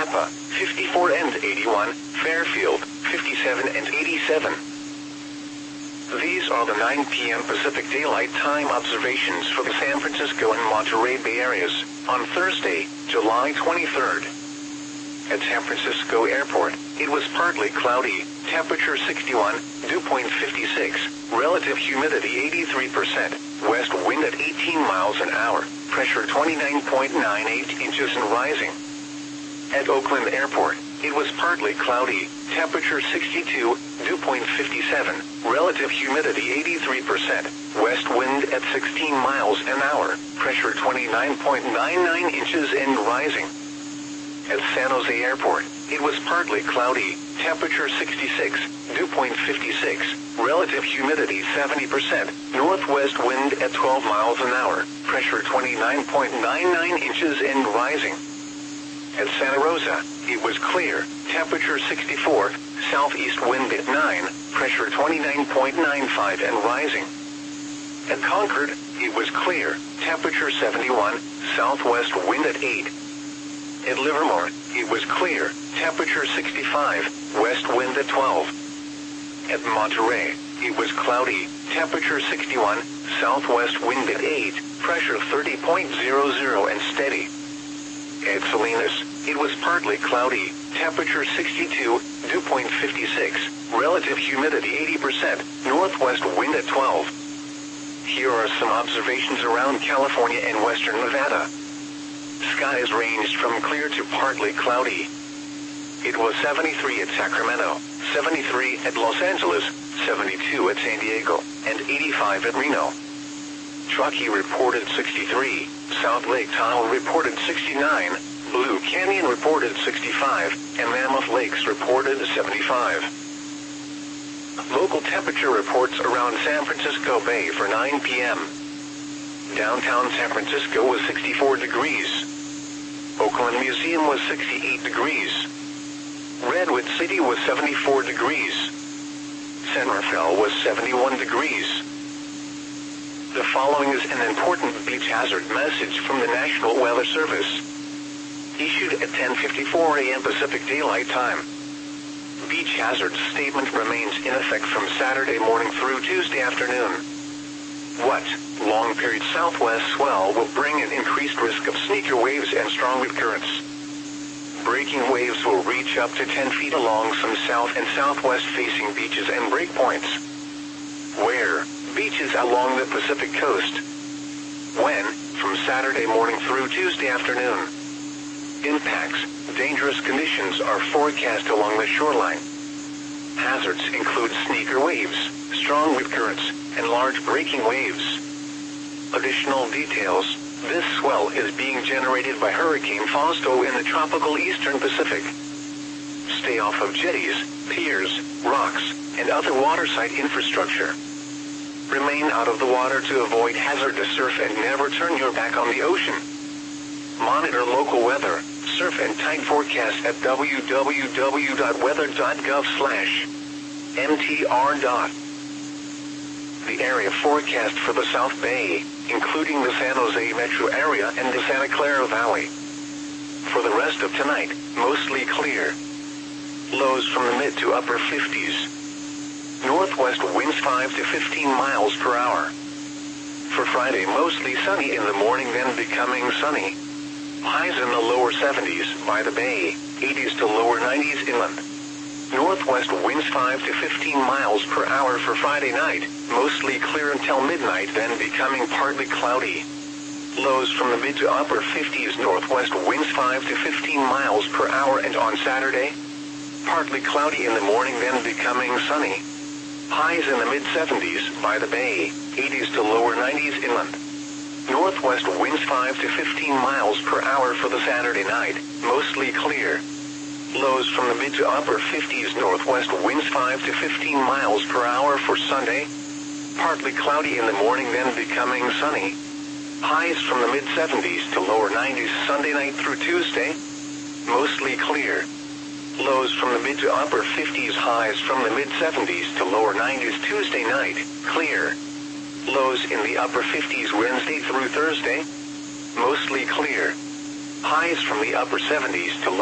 Napa, 54 and 81, Fairfield, 57 and 87. These are the 9 p.m. Pacific Daylight Time observations for the San Francisco and Monterey Bay areas on Thursday, July 23rd. At San Francisco Airport, it was partly cloudy, temperature 61, dew point 56, relative humidity 83%, west wind at 18 miles an hour, pressure 29.98 inches and rising. At Oakland Airport, it was partly cloudy, temperature 62, dew point 57, relative humidity 83%, west wind at 16 miles an hour, pressure 29.99 inches and rising. At San Jose Airport, it was partly cloudy, temperature 66, dew point 56, relative humidity 70%, northwest wind at 12 miles an hour, pressure 29.99 inches and rising. At Santa Rosa, it was clear, temperature 64, southeast wind at 9, pressure 29.95 and rising. At Concord, it was clear, temperature 71, southwest wind at 8. At Livermore, it was clear, temperature 65, west wind at 12. At Monterey, it was cloudy, temperature 61, southwest wind at 8, pressure 30.00 and steady. At Salinas, it was partly cloudy, temperature 62, dew point 56, relative humidity 80%, northwest wind at 12. Here are some observations around California and western Nevada. Skies ranged from clear to partly cloudy. It was 73 at Sacramento, 73 at Los Angeles, 72 at San Diego, and 85 at Reno. Truckee reported 63, South Lake Tahoe reported 69, Blue Canyon reported 65, and Mammoth Lakes reported 75. Local temperature reports around San Francisco Bay for 9 p.m. Downtown San Francisco was 64 degrees. Oakland Museum was 68 degrees. Redwood City was 74 degrees. San Rafael was 71 degrees. The following is an important beach hazard message from the National Weather Service. Issued at 10:54 a.m. Pacific Daylight Time. Beach hazard statement remains in effect from Saturday morning through Tuesday afternoon. What? Long period southwest swell will bring an increased risk of sneaker waves and strong wind currents. Breaking waves will reach up to 10 feet along some south and southwest facing beaches and breakpoints. Where? Beaches along the Pacific coast. When? From Saturday morning through Tuesday afternoon. Impacts. Dangerous conditions are forecast along the shoreline. Hazards include sneaker waves, strong wind currents, and large breaking waves. Additional details. This swell is being generated by Hurricane Fausto in the tropical eastern Pacific. Stay off of jetties, piers, rocks, and other waterside infrastructure. Remain out of the water to avoid hazardous surf and never turn your back on the ocean. Monitor local weather, surf and tide forecast at www.weather.gov/mtr. The area forecast for the South Bay, including the San Jose metro area and the Santa Clara Valley. For the rest of tonight, mostly clear. Lows from the mid to upper 50s. Northwest winds 5 to 15 miles per hour. For Friday, mostly sunny in the morning, then becoming sunny. Highs in the lower 70s by the bay, 80s to lower 90s inland. Northwest winds 5 to 15 miles per hour for Friday night, mostly clear until midnight, then becoming partly cloudy. Lows from the mid to upper 50s, northwest winds 5 to 15 miles per hour, and on Saturday, partly cloudy in the morning, then becoming sunny. Highs in the mid-70s by the bay, 80s to lower 90s inland. Northwest winds 5 to 15 miles per hour for the Saturday night, mostly clear. Lows from the mid to upper 50s, northwest winds 5 to 15 miles per hour for Sunday. Partly cloudy in the morning, then becoming sunny. Highs from the mid-70s to lower 90s Sunday night through Tuesday. Mostly clear. Lows from the mid to upper 50s, highs from the mid-70s to lower 90s Tuesday night, clear. Lows in the upper 50s Wednesday through Thursday. Mostly clear. Highs from the upper 70s to